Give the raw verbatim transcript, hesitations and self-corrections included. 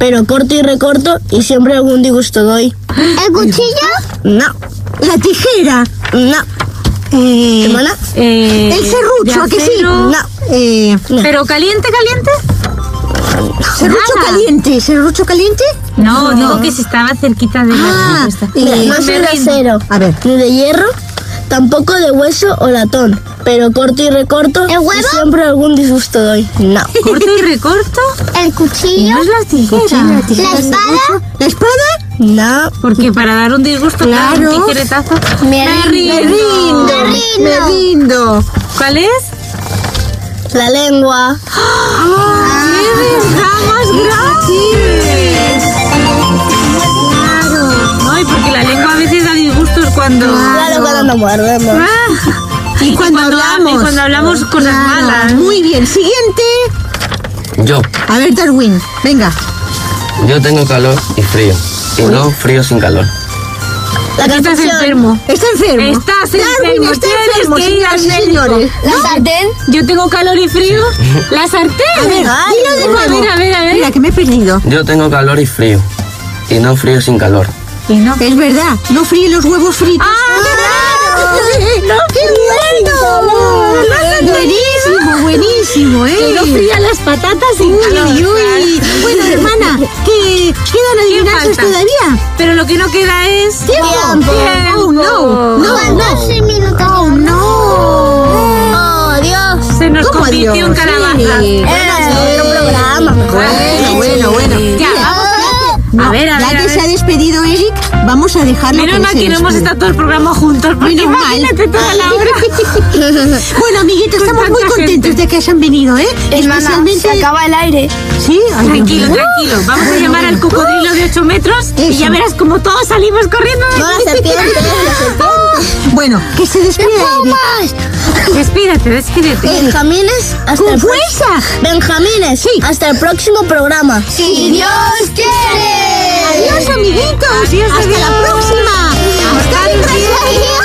pero corto y recorto y siempre algún disgusto doy. ¿El cuchillo? No. La tijera. No. Eh, ¿Hermana? Eh, el serrucho, ¿a que sí? No. Eh, No. ¿Pero caliente, caliente? serrucho Nada. caliente. ¿Serrucho caliente? No, digo que si estaba cerquita de la Ah, respuesta. Mira, eh, no me soy de rindo. acero, A ver. ni de hierro, tampoco de hueso o latón, pero corto y recorto ¿El huevo? y siempre algún disgusto doy. No. ¿Corto y recorto? ¿El cuchillo? No es la tijera. La tijera, ¿La espada? serrucho. ¿La espada? No. Porque para dar un disgusto, Claro. claro, un tijeretazo. Me Me rindo. rindo. Me rindo. Me rindo. ¿Cuál es? La lengua. ¡Vamos, gracias! Claro. Ay, porque la lengua a veces da disgustos cuando... Claro, cuando nos mordemos. Ah. Y cuando cuando ha- hablamos. y cuando hablamos cosas Claro. malas. Muy bien. Siguiente. Yo, A ver, Darwin. Venga. yo tengo calor y frío. Y no frío sin calor. La Estás calefacción. enfermo. Está enfermo. Estás Darwin enfermo, está tienes enfermo, que ir al señoras y médico. señores. ¿La sartén? Yo tengo calor y frío. La sartén. A ver, Ay, dilo de a nuevo. ver, a ver, a ver. Mira, que me he perdido. Yo tengo calor y frío. Y no frío sin calor. Y no. Es verdad, no fríe los huevos fritos. ¡Ah, ¡No, qué bueno! Buenísimo, buenísimo, ¿eh? Que no fría las patatas sin calor. Uy, uy. Bueno, hermana, ¿que quedan adivinanzas falta? todavía? Pero lo que no queda es... ¡Tiempo! Oh, no, no, ¿Cuántos no. minutos? Oh, no. Oh, Dios. Se nos ¿Cómo convirtió en adiós? calabaza. Sí. Eh, otro programa. Bueno, bueno, bueno. Ya, vamos a... a ver, a ya ver, a que se ha ver. despedido Eric, vamos a dejarlo Menos que mal se que no hemos despida. estado todo el programa juntos. Porque Menos mal. imagínate toda la hora. Bueno, amiguitos, Con estamos muy tanta contentos gente. de que hayan venido, ¿eh? Hermana, Especialmente... se acaba el aire. ¿Sí? Ay, Tranquilo, Dios mío. tranquilo. Vamos a llamar al cocodrilo de ocho metros y Eso. ya verás como todos salimos corriendo. No, la serpiente, la serpiente. Bueno, que se despida Eric. Despídete, despídete. Benjamines, hasta ¡Con el próximo. fuerza! Benjamines, Sí. hasta el próximo programa. Si Dios quiere. ¡Adiós, amiguitos! Adiós, ¡Hasta